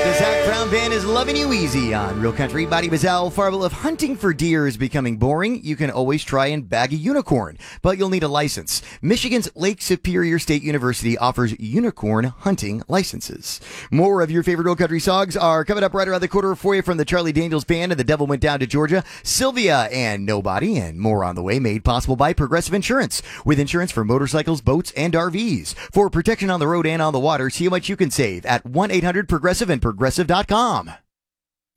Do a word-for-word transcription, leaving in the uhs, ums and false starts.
The Zach Brown Band is loving you easy on Real Country. Body Bazell, Farble. If hunting for deer is becoming boring, you can always try and bag a unicorn, but you'll need a license. Michigan's Lake Superior State University offers unicorn hunting licenses. More of your favorite Real Country songs are coming up right around the corner for you from the Charlie Daniels Band and The Devil Went Down to Georgia, Sylvia and Nobody, and more on the way, made possible by Progressive Insurance. With insurance for motorcycles, boats, and R Vs. For protection on the road and on the water, see how much you can save at one eight hundred progressive and progressive dot com.